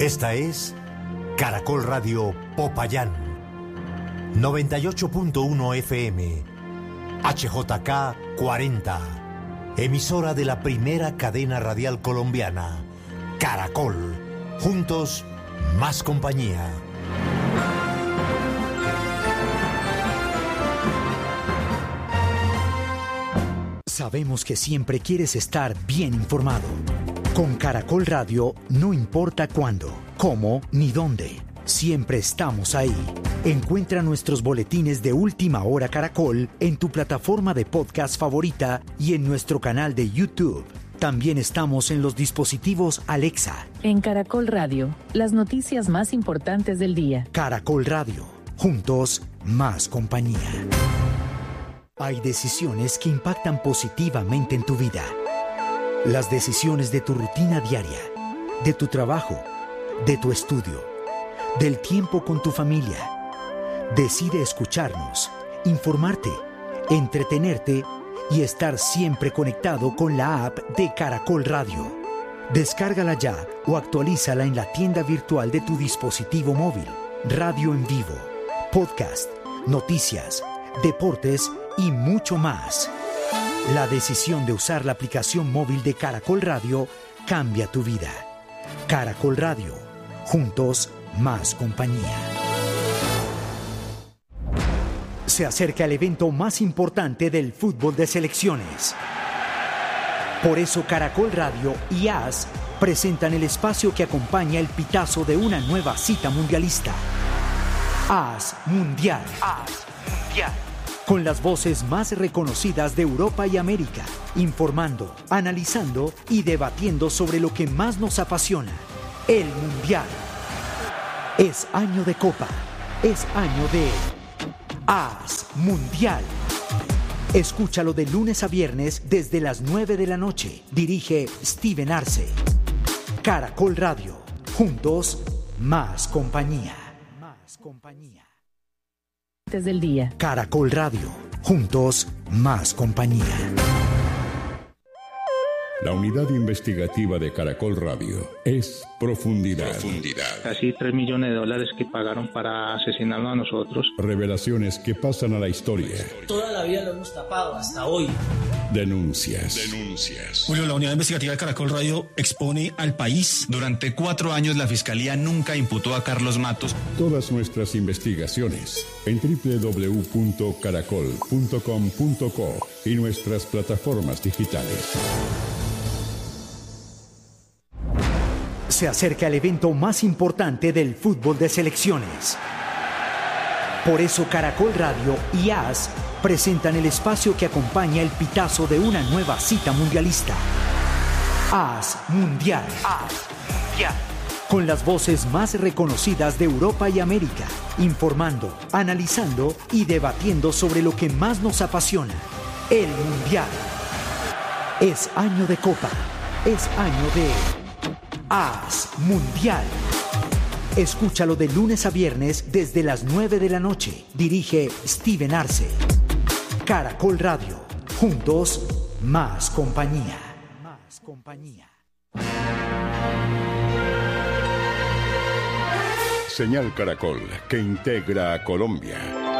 Esta es Caracol Radio Popayán, 98.1 FM, HJK 40, emisora de la primera cadena radial colombiana, Caracol. Juntos, más compañía. Sabemos que siempre quieres estar bien informado. Con Caracol Radio, no importa cuándo, cómo ni dónde, siempre estamos ahí. Encuentra nuestros boletines de Última Hora Caracol en tu plataforma de podcast favorita y en nuestro canal de YouTube. También estamos en los dispositivos Alexa. En Caracol Radio, las noticias más importantes del día. Caracol Radio, juntos, más compañía. Hay decisiones que impactan positivamente en tu vida. Las decisiones de tu rutina diaria, de tu trabajo, de tu estudio, del tiempo con tu familia. Decide escucharnos, informarte, entretenerte y estar siempre conectado con la app de Caracol Radio. Descárgala ya o actualízala en la tienda virtual de tu dispositivo móvil. Radio en vivo, podcast, noticias, deportes y mucho más. La decisión de usar la aplicación móvil de Caracol Radio cambia tu vida. Caracol Radio, juntos, más compañía. Se acerca el evento más importante del fútbol de selecciones. Por eso Caracol Radio y AS presentan el espacio que acompaña el pitazo de una nueva cita mundialista. AS Mundial. AS Mundial. Con las voces más reconocidas de Europa y América, informando, analizando y debatiendo sobre lo que más nos apasiona, el Mundial. Es año de Copa, es año de AS Mundial. Escúchalo de lunes a viernes desde las 9 de la noche. Dirige Steven Arce. Caracol Radio, juntos, más compañía. Más compañía. Del día. Caracol Radio, juntos, más compañía. La unidad investigativa de Caracol Radio es Profundidad. Casi $3 millones que pagaron para asesinarnos a nosotros. Revelaciones que pasan a la historia. Toda la vida lo hemos tapado hasta hoy. Denuncias. Julio, la unidad investigativa de Caracol Radio expone al país. Durante 4 años la Fiscalía nunca imputó a Carlos Matos. Todas nuestras investigaciones en www.caracol.com.co y nuestras plataformas digitales. Se acerca el evento más importante del fútbol de selecciones. Por eso Caracol Radio y AS presentan el espacio que acompaña el pitazo de una nueva cita mundialista. AS Mundial. AS Mundial. Con las voces más reconocidas de Europa y América, informando, analizando y debatiendo sobre lo que más nos apasiona, el Mundial. Es año de Copa, es año de AS Mundial. Escúchalo de lunes a viernes desde las 9 de la noche. Dirige Steven Arce. Caracol Radio. Juntos, más compañía. Más compañía. Señal Caracol, que integra a Colombia.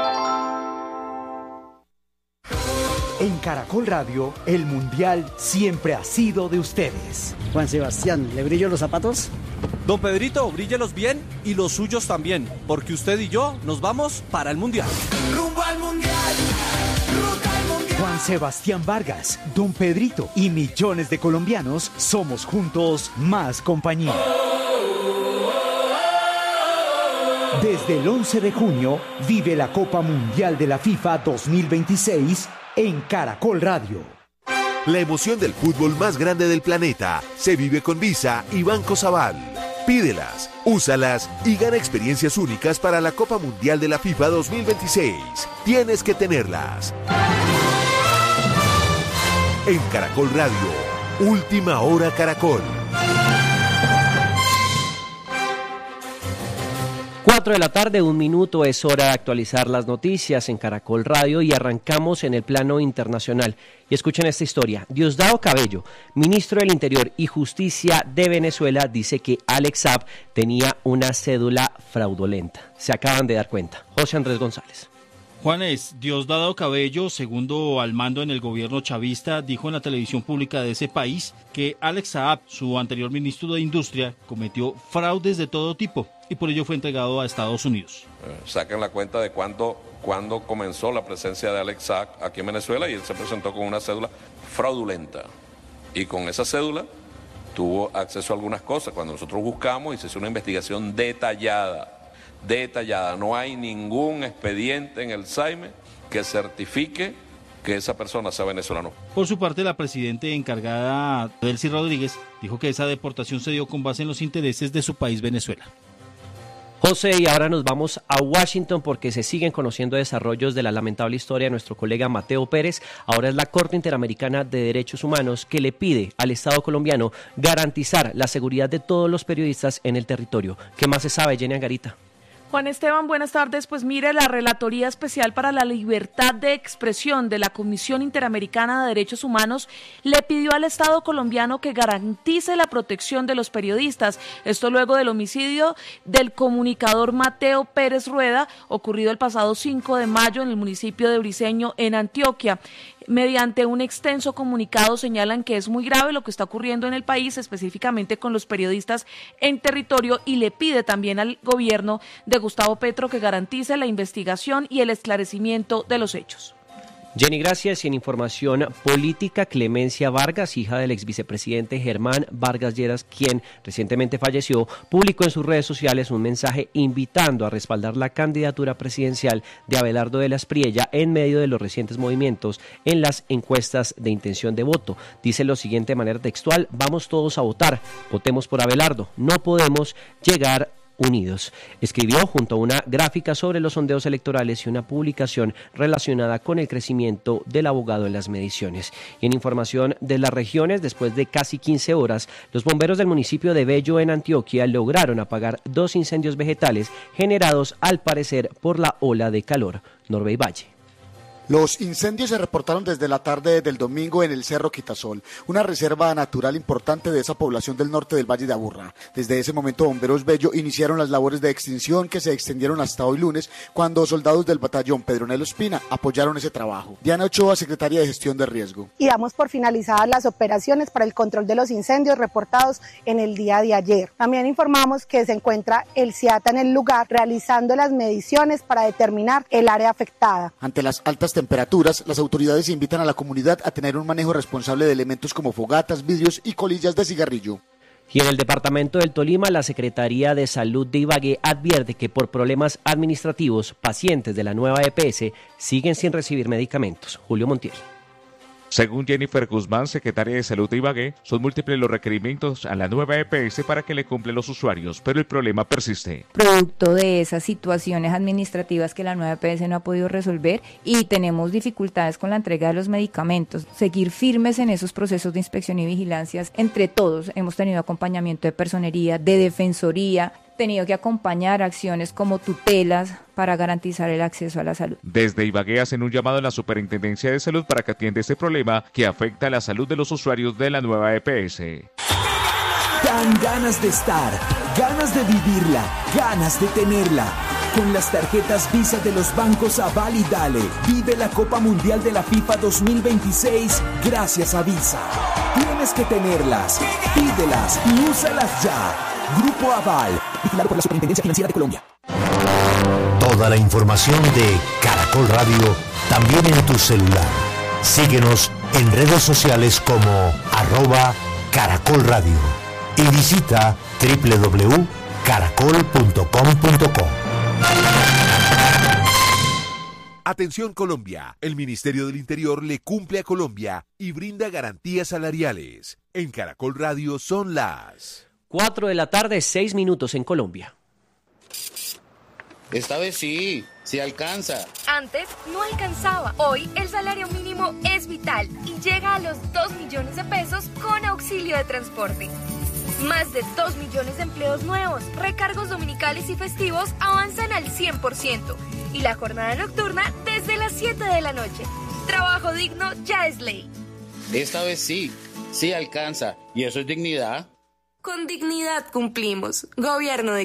En Caracol Radio, el Mundial siempre ha sido de ustedes. Juan Sebastián, ¿le brillo los zapatos? Don Pedrito, bríllelos bien y los suyos también, porque usted y yo nos vamos para el Mundial. ¡Rumbo al Mundial! ¡Ruta al Mundial! Juan Sebastián Vargas, Don Pedrito y millones de colombianos somos juntos más compañía. Desde el 11 de junio, vive la Copa Mundial de la FIFA 2026 en Caracol Radio. La emoción del fútbol más grande del planeta se vive con Visa y Banco Sabal. Pídelas, úsalas y gana experiencias únicas para la Copa Mundial de la FIFA 2026. Tienes que tenerlas. En Caracol Radio, Última Hora Caracol. 4 de la tarde, 1 minuto, es hora de actualizar las noticias en Caracol Radio y arrancamos en el plano internacional. Y escuchen esta historia. Diosdado Cabello, ministro del Interior y Justicia de Venezuela, dice que Alex Saab tenía una cédula fraudulenta. Se acaban de dar cuenta. José Andrés González. Juanes, Diosdado Cabello, segundo al mando en el gobierno chavista, dijo en la televisión pública de ese país que Alex Saab, su anterior ministro de Industria, cometió fraudes de todo tipo y por ello fue entregado a Estados Unidos. Saquen la cuenta de cuándo comenzó la presencia de Alex Saab aquí en Venezuela y él se presentó con una cédula fraudulenta. Y con esa cédula tuvo acceso a algunas cosas. Cuando nosotros buscamos y se hizo una investigación detallada, no hay ningún expediente en el SAIME que certifique que esa persona sea venezolano. Por su parte, la presidenta encargada, Delcy Rodríguez, dijo que esa deportación se dio con base en los intereses de su país, Venezuela. José, y ahora nos vamos a Washington porque se siguen conociendo desarrollos de la lamentable historia de nuestro colega Mateo Pérez. Ahora es la Corte Interamericana de Derechos Humanos que le pide al Estado colombiano garantizar la seguridad de todos los periodistas en el territorio. ¿Qué más se sabe, Jenny Angarita? Juan Esteban, buenas tardes. Pues mire, la Relatoría Especial para la Libertad de Expresión de la Comisión Interamericana de Derechos Humanos le pidió al Estado colombiano que garantice la protección de los periodistas. Esto luego del homicidio del comunicador Mateo Pérez Rueda, ocurrido el pasado 5 de mayo en el municipio de Briceño, en Antioquia. Mediante un extenso comunicado señalan que es muy grave lo que está ocurriendo en el país, específicamente con los periodistas en territorio, y le pide también al gobierno de Gustavo Petro que garantice la investigación y el esclarecimiento de los hechos. Jenny, gracias. Y en información política, Clemencia Vargas, hija del exvicepresidente Germán Vargas Lleras, quien recientemente falleció, publicó en sus redes sociales un mensaje invitando a respaldar la candidatura presidencial de Abelardo de la Espriella en medio de los recientes movimientos en las encuestas de intención de voto. Dice lo siguiente de manera textual: vamos todos a votar, votemos por Abelardo, no podemos llegar unidos. Escribió junto a una gráfica sobre los sondeos electorales y una publicación relacionada con el crecimiento del abogado en las mediciones. Y en información de las regiones, después de casi 15 horas, los bomberos del municipio de Bello en Antioquia lograron apagar 2 incendios vegetales generados al parecer por la ola de calor. Norbey Valle. Los incendios se reportaron desde la tarde del domingo en el Cerro Quitasol, una reserva natural importante de esa población del norte del Valle de Aburrá. Desde ese momento, Bomberos Bello iniciaron las labores de extinción que se extendieron hasta hoy lunes, cuando soldados del batallón Pedronelo Espina apoyaron ese trabajo. Diana Ochoa, secretaria de Gestión de Riesgo. Y damos por finalizadas las operaciones para el control de los incendios reportados en el día de ayer. También informamos que se encuentra el CIATA en el lugar realizando las mediciones para determinar el área afectada. Ante las altas temperaturas, las autoridades invitan a la comunidad a tener un manejo responsable de elementos como fogatas, vidrios y colillas de cigarrillo. Y en el departamento del Tolima, la Secretaría de Salud de Ibagué advierte que por problemas administrativos, pacientes de la nueva EPS siguen sin recibir medicamentos. Julio Montiel. Según Jennifer Guzmán, secretaria de Salud de Ibagué, son múltiples los requerimientos a la nueva EPS para que le cumplen los usuarios, pero el problema persiste. Producto de esas situaciones administrativas que la nueva EPS no ha podido resolver y tenemos dificultades con la entrega de los medicamentos. Seguir firmes en esos procesos de inspección y vigilancias entre todos. Hemos tenido acompañamiento de personería, de defensoría, tenido que acompañar acciones como tutelas para garantizar el acceso a la salud. Desde Ibagué hacen un llamado a la Superintendencia de Salud para que atienda este problema que afecta a la salud de los usuarios de la nueva EPS. Dan ganas de estar, ganas de vivirla, ganas de tenerla. Con las tarjetas Visa de los bancos Aval y Dale, vive la Copa Mundial de la FIFA 2026 gracias a Visa. Tienes que tenerlas, pídelas y úsalas ya. Grupo Aval, vigilado por la Superintendencia Financiera de Colombia. Toda la información de Caracol Radio también en tu celular. Síguenos en redes sociales como @Caracol Radio y visita www.caracol.com.co. Atención Colombia, el Ministerio del Interior le cumple a Colombia y brinda garantías salariales. En Caracol Radio son las 4 de la tarde, 6 minutos en Colombia. Esta vez sí alcanza. Antes no alcanzaba. Hoy el salario mínimo es vital y llega a los 2 millones de pesos con auxilio de transporte. Más de 2 millones de empleos nuevos, recargos dominicales y festivos avanzan al 100%. Y la jornada nocturna desde las 7 de la noche. Trabajo digno ya es ley. Esta vez sí alcanza. Y eso es dignidad. Con dignidad cumplimos. Gobierno de